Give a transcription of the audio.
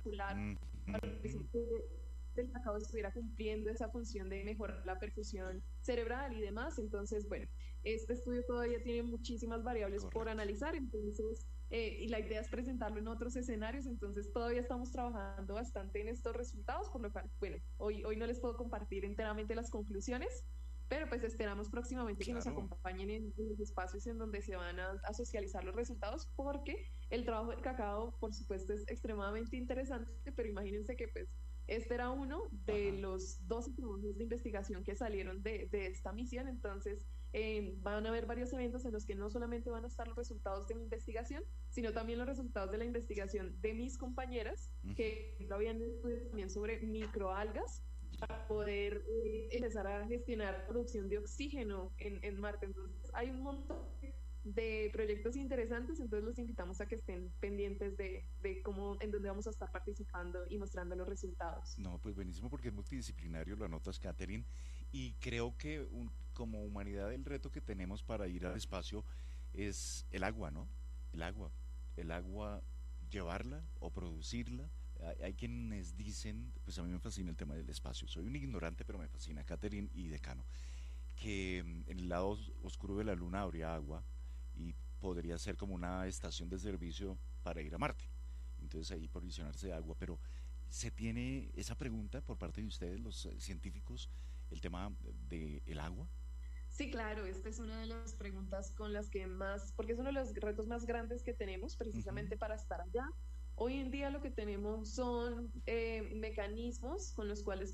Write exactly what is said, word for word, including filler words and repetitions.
solar, Mm, para que mm, el cacao estuviera cumpliendo esa función de mejorar la perfusión cerebral y demás. Entonces, bueno, este estudio todavía tiene muchísimas variables por correcto. analizar, entonces, eh, y la idea es presentarlo en otros escenarios, entonces todavía estamos trabajando bastante en estos resultados, por lo cual, bueno, hoy, hoy no les puedo compartir enteramente las conclusiones, pero pues esperamos próximamente que nos Claro. acompañen en, en los espacios en donde se van a, a socializar los resultados, porque el trabajo del cacao, por supuesto, es extremadamente interesante, pero imagínense que pues este era uno de Ajá. los doce trabajos de investigación que salieron de, de esta misión, entonces eh, van a haber varios eventos en los que no solamente van a estar los resultados de mi investigación, sino también los resultados de la investigación de mis compañeras, Ujú. que habían estudiado también sobre microalgas, poder eh, empezar a gestionar producción de oxígeno en, en Marte. Entonces, hay un montón de proyectos interesantes, entonces los invitamos a que estén pendientes de, de cómo, en dónde vamos a estar participando y mostrando los resultados. No, pues buenísimo porque es multidisciplinario, lo anotas, Catherine, y creo que un- como humanidad el reto que tenemos para ir al espacio es el agua, ¿no? El agua, el agua, llevarla o producirla. Hay, hay quienes dicen, pues a mí me fascina el tema del espacio, soy un ignorante, pero me fascina, Catherine y Decano, que mm, en el lado os- oscuro de la luna habría agua y podría ser como una estación de servicio para ir a Marte. Entonces ahí provisionarse de agua, pero se tiene esa pregunta por parte de ustedes, los eh, científicos, el tema del agua. Sí, claro, esta es una de las preguntas con las que más, porque es uno de los retos más grandes que tenemos Ujú. precisamente para estar allá. Hoy en día lo que tenemos son eh, mecanismos con los cuales